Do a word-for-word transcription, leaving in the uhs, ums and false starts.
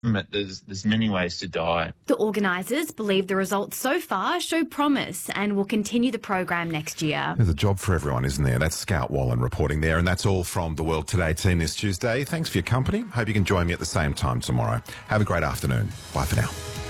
There's, there's many ways to die. The organisers believe the results so far show promise and will continue the program next year. There's a job for everyone, isn't there? That's Scout Wallen reporting there, and that's all from the World Today team this Tuesday. Thanks for your company. Hope you can join me at the same time tomorrow. Have a great afternoon. Bye for now.